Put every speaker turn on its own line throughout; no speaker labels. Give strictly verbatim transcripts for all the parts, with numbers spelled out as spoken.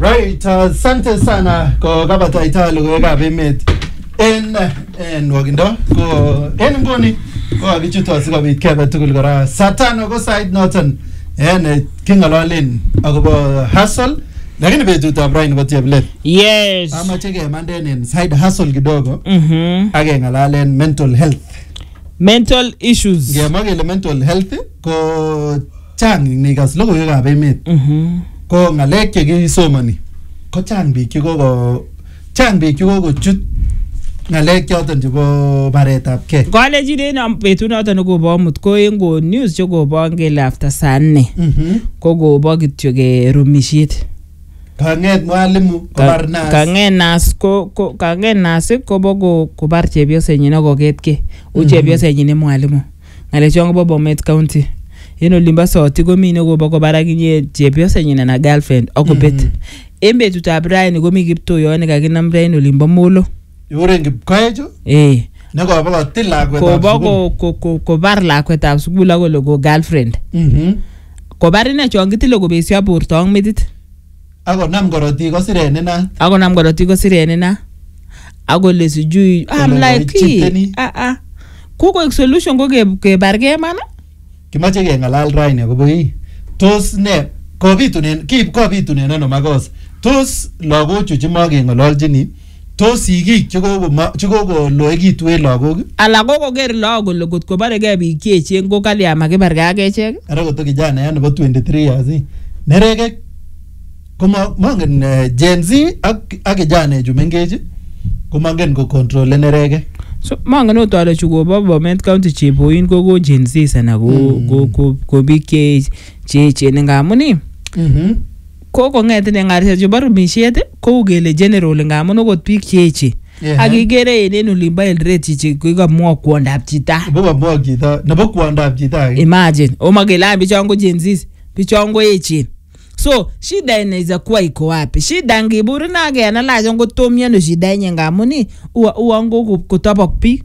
Right, asante sana kwa kabata italo kwa kabe met. En en wagindo ko en ngoni ko agichuto sikobit kebe tugul kora satano ko side noton en kingalalen agobo hustle lakini betutab rain nebo teblet.
Yes.
Amache kemanden en side hustle kidogo.
Mhm.
Age ngalalen mental health.
Mental issues.
Ngemwa kele mental health ko chang nikas logoiwekab emet.
Mhm.
Ko ngalek chekisomani ko chang biik chekoko chang biik chekoko chut ngalek choton chebo baretab ke.
College din betut noton kobo amut ko en go news chekobo ngele after saa nne.
Mhm.
Ko gobo kityo ke rumishit.
Kanget mwalimu kobar nas.
Kanget nas ko kanget nas ko bogo kobar chepyosenyin akoketke. U chepyosenyin ni mwalimu. Ngale chongo bo Bomet County. Eno limba soti komi ne gobo kobar akinye chepyosenyin na girlfriend akobet. En betutab raini komi Kiptoyo ne kakinam raini olimbo Molo.
Yuren Kipkoecho?
Eh.
Neko bo til lakwetab
sukul. Ko ko ko bar lakwetab sukul akole go girlfriend.
Mhm.
Ko bar ine chon kitile kobesio borto ak metit.
Ako nam korotik ko sirene na.
Ako nam korotik ko sirene na. Ako le sijui I'm like ah ah. Kuko solution ko ke ke barge man.
Kimache kengalal raini akobo hii. Tos ne kobitunen kip kobitunen ano magos. Tos lagochu chemagengololjini tos sigik chekoko chekoko loekitu en lagok
ala koko ger lagok kole kot ko barege biik cheechen ko kali amakibarge ak echek
ara koto kijana yani bo twenty-three years nerege kuma mangen Gen Z ak ak kijana ju mengeji kuma ngen ko control nerege
so mangen otale chu go Bomet County cheboin ko go Gen Z sana go go ko ko biik cheechen ngamuni
mhm
ko ko ngete ne ngari jo barumisiet ko ugele general ngamun okot biik cheeche akigere en olimbo Eldoret chi kikamwa kwondab chita
bo kamwa chita nebo kwondab chita
imagine o magela bichongo Gen Z bichongo echen so shida inaweza kuwa iko wapi shida ngiburi na gena la jongo tomiano shida yenye ngamuni uwa uango kutobok pi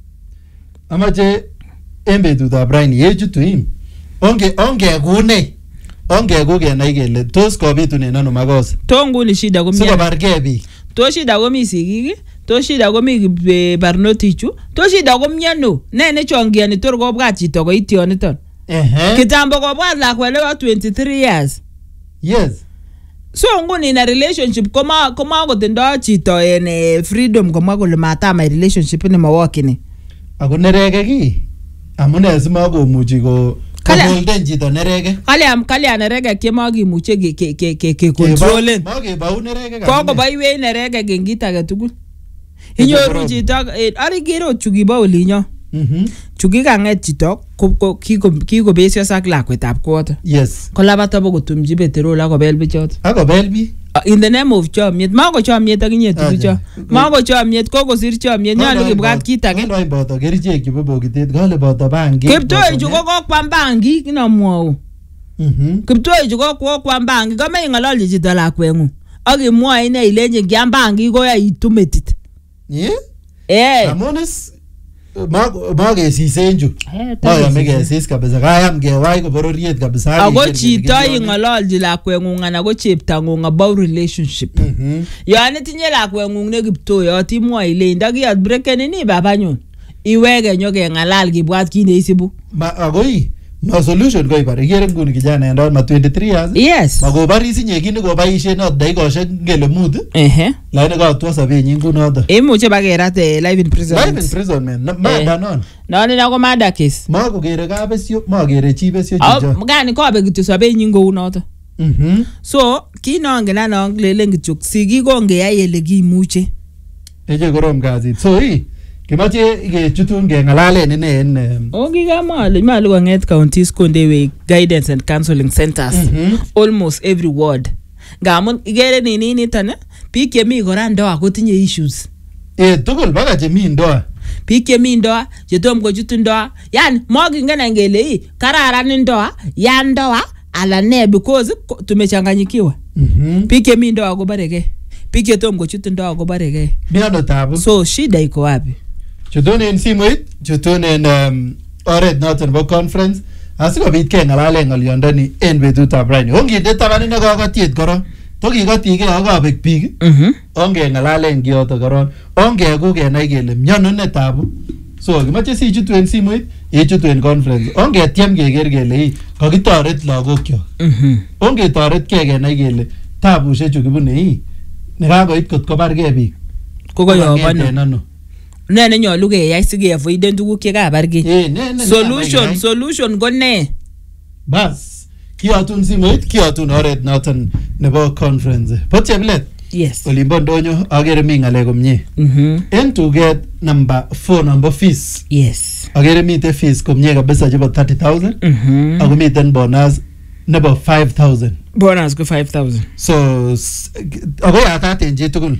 amache embe tu da brain yechutu him onge onge gune onge goge na igele tos kobitunen ano makosa
to nguni shida ko
siko barge bi
to shida ko mi sigiki to shida ko mi barnotichu to shida ko miano ne ne chongiani tor ko bwa chito ko ityoniton
ehe
kitambo ko bwa lakwele wa twenty-three years
yes
so nguni na relationship koma koma ko tindo chito en freedom koma kole mata my relationship ni mawakini
ako nerege ki amune sima ko muji ko Golden jito nerege.
Kali am kali anerege kemagimuche ke ke ke ke ke control.
Mage bau nerege.
Ko ko baiwe nerege gengita ke tugul. Inyoru jito ari gero chugiba olinyo.
Mhm.
Chugi kanget jito ko kiko kiko besio sak lakwetab kot.
Yes.
Ko labata bo kutumji petrol ako belbi chot.
Ako belbi.
In the name of chomiet mako chomiet akinye tugucho. Mako chomiet ko kosir chomiet nyalu kibwat kit age.
Ngoi boto kerichek chebo bokitet gole boto bangi.
Kiptoi chu ko kwam bangi kinomwou.
Mhm.
Kiptoi chu ko kwam bangi kame ingololji chito lakwengu. Akimwoe ine ilenje kiam bangi ko yaitu metit.
Eh?
Eh.
Amones mage sisenju. Mage mege sis kabisa kayam gewai ko bororiet kabisa.
Ako chito ingololji lakwengu ngana ko cheptangu about relationship.
Mhm.
Yani tinye lakwengu ne Kiptoi atimwoe ile ndaki breaken ni babanyun. Iwege nyoke ngalal kibwat kine isibu.
Ma agoi ma solution ko ibare igere nguni kijana ndo ma twenty-three years.
Yes.
Mago bari sinye kini ko baishe not daikoshek ngele mut.
Ehe.
Laini ka twa sabenyi ngunoto.
Imuche bakerate live in prison.
Live in prison man. Mada non.
Nani na ko mada case.
Mako kere ka besio, ma kere chi besio chicho.
Oh, ngani ko be gitu sabenyi ngunoto.
Mhm.
So, kinongena nonglelen kityo sigi ko ngeyai ele kimuche.
Eje korom kasit. So hii kimache ke chutun ke ngalalen ine en
Ogi gamale malu nget counties kondewe guidance and counseling centers
Mhm.
almost every ward. Ngamun igere nini nitane biik chemi kora ndoa kotinye issues.
Eh tugul baka chemi ndoa.
Biik chemi ndoa chetom kochut ndoa yani mogingen ngele hii kararan ndoa ya ndoa ala ne because tumechanganyikiwa.
Mhm.
Biik chemi ndoa ko barege. Biik chetom kochut ndoa ko barege.
Miano tabu.
So shida iko wapi?
Chutun en simoit, chutun en um, oret noton bo conference asikobit kengalalen ngolyondoni en betutab raini. Onginde taban ine kokotiet korong to kikotige akabek biik
Mhm.
onge ngalalen kiyoto koron onge ku kenai kele miono ne tabu so kimache sichutu en simoit ichutu en conference onge tiem keker kele i kakitoret lagokyok
Mhm.
onge toret ke kenai kele tabushek chu kibune i nekakoit kot kobargei biik
Kokoyobano. Ne ne nyolu keyai sikeavoiden tuguk chekabargei.
eh ne ne
Solution, solution ko ne?
bas kiyotun simoit kiyotun oret noton nebo conference bo cheblet
Yes.
olimbo ndonyo agere mi ng'alek komie
Mhm.
en tuget number four number fees
Yes.
agere mite fees komie kabisa chebo thirty thousand
Mhm.
ako miten bonus nebo five thousand
Bonus ko five thousand.
so s- ako yatat en chitugul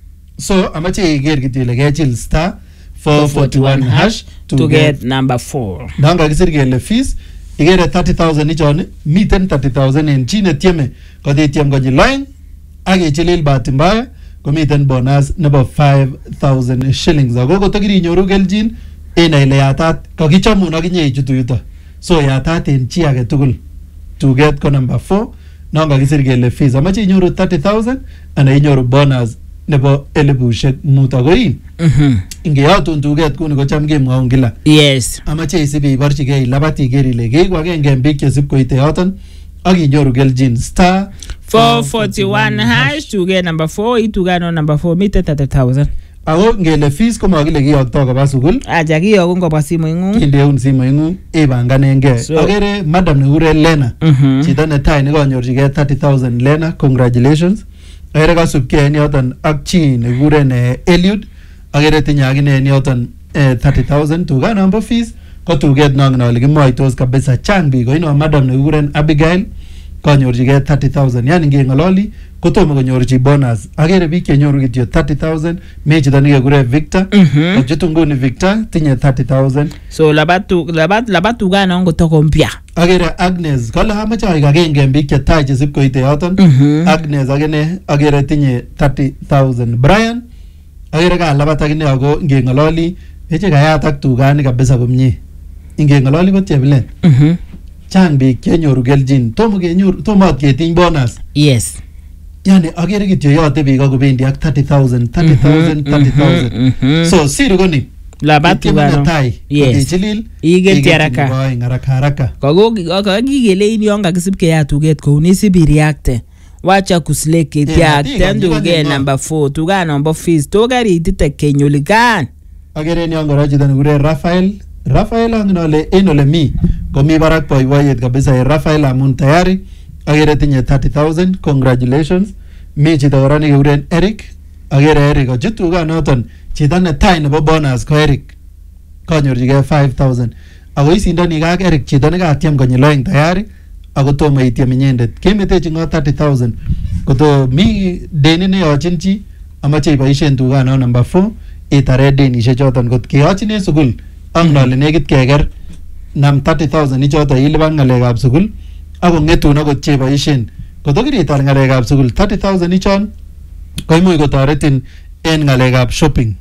so amache iker kityo ile kechil star four forty-one hash
to get number four.
nan kakisir kele fees ikere thirty thousand ichon miten thirty thousand en chi netieme kotityem konyil oeng ak ichilil bahati mbaya komiten bonus nebo five thousand shillings ako kotokirinyoru kelchin inai ile yatat kakichomun akinye ichutu yuto so yatat en chi age tugul tuget ko number four non kakisir kele fees amache inyoru thirty thousand ana inyoru bonus nebo elibushek mut ako in
Mhm.
ingeyotun tuget kuni kocham kemwaun kila
Yes.
amache isib iborchigei ilabat iker ile keiku agenge en biik chesib koite yoton ak inyoru kelchin star
four forty-one hash to get number four. Itugano number four mite thirty thousand.
ako ngele fees komakile kiyokto koba sukul
Aja kiyokun koba simoing'ung.
kindeun simoing'ung ibanganengei
So-
agere madam nekure Lena
Mhm.
chito netai nekonyorchigei thirty thousand Lena congratulations agere kasubkei en yoton ak chi nekikuren eh, Eliud agere tinye akine en yoton eh, thirty thousand tuga number fees ko tuget nongen ale kimoitos kabisa chang biik koino madam nekikuren Abigail konyorchigei thirty thousand yani ngeng'ololi kotomo konyorchi bonus agere biik chenyoru kityo thirty thousand mi chito nekekure Victor
Mhm.
kochutu nguni Victor tinye thirty thousand
So labatu labat labatugano ngotoko mpya.
agere Agnes kole amache aik agenge en biik chetai chesib koite yoton
Mhm.
Agnes akine agere tinye thirty thousand Brian agere kalabat akine ako ngeng'ololi eche kayat ak tugani kabisa komie ingeng'ololi ko chebilet
Mhm.
chang biik chenyoru kelchin tomo kenyoru tomo ot ketiny bonus
Yes.
yani agere kityo yote biik akobendi ak thirty thousand thirty thousand thirty thousand
Mhm.
so siri ko ni
Labatugano.
tai
Yes.
ichilil
Igeti haraka.
haraka haraka
Kago kakikelein yon kakisib keyat tuget kou nisib ireacte. Wacha kusleke
Yeah,
tiak
tiga,
ten
tiga
tuget
neno.
number four tugan number fees to karitite kenyolikan.
agere en yon kora chito nekure Rafael Rafael angen ale en ole mi komi barak boiboiyet kabisa en Rafael amun tayari agere tinye thirty thousand congratulations mi chito kora nekekuren Eric agere Eric ochut tuganoton chito netai nebo bonus ko Eric konyorchigei five thousand ako isindoni ak Eric chito nekatiem konyil oeng tayari ako tomo itiem inyendet kemetechi ng'o thirty thousand koto mi deni neyochin chi amache iboisien tugano number four itare denishek choton kot keyochin en sukul ang ale nekit keker nam thirty thousand ichoto ilipan ng'alekab sukul ako ng'etun akot cheboisien koto kiritar ng'alekab sukul thirty thousand ichon koimuch kotoretin en ng'alekab shopping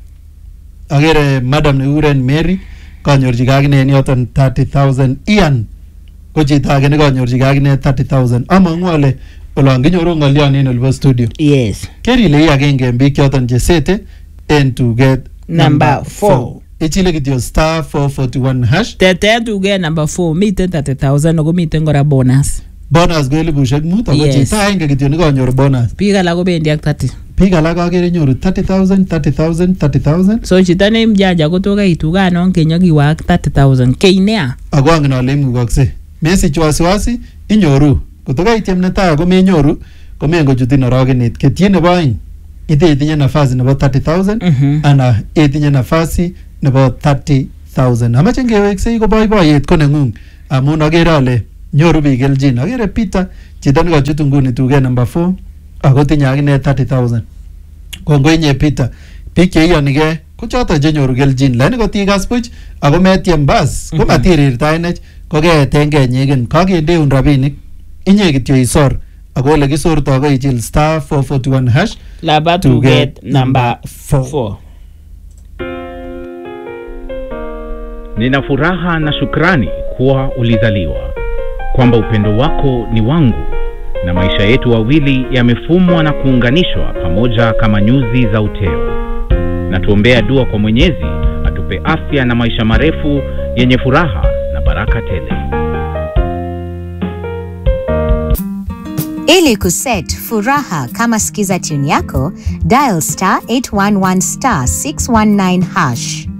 agere madam nekikuren Mary konyorchigei akine en yoton thirty thousand Ian ko chito age nekonyorchigei akine thirty thousand amang'u ale olon kinyoru ng'olyon en olibo studio
Yes.
ker ile i agenge en biik choton chesete en tuget
Number four.
ichile kityo star four forty-one hash
Tete tuget number four miten thirty thousand ako miten kora bonus.
bonus ko elibushek mut ako
Yes.
chito aenge kityo nekonyor bonus
Biik alak kobendi ak thirty.
biik alak agere nyoru thirty thousand thirty thousand thirty thousand
So chito ne mjanja kotoka itugano kenyokiwa ak thirty thousand. Kei nea.
ako angen ale imukokse mesich wasiwasi inyoru kotokaitiem netai ko menyoru komen kochutin orogenet ketyin nebo oeng ite itinye nafasi nebo thirty thousand
Mhm.
ana itinye nafasi nebo thirty thousand amache ngeweksei ko boiboiyet ko neng'ung amun agere ale nyoru biik kelchin agere Peter chito nekochut nguni tuget number four ako tinye akine thirty thousand kongoi inye Peter biik cheiyonigei ko choto chenyoru kelchin lakini kotikas buch ako metiem bas ko matirirtainech ko keetengei nyeken kakendeun rabinik inye kityo isor ako ole kisorto ko ichil star four forty-one hash
Laba
to
tuget
get
number
four.
four.
Nina furaha na shukrani kuwa ulizaliwa, kwamba upendo wako ni wangu na maisha yetu wawili yamefumwa na kuunganishwa pamoja kama nyuzi za uteo. Na tuombea dua kwa Mwenyezi atupe afya na maisha marefu yenye furaha na baraka tele.
Ili kuset furaha kama sikiza tune yako, dial star eight one one star six one nine hash.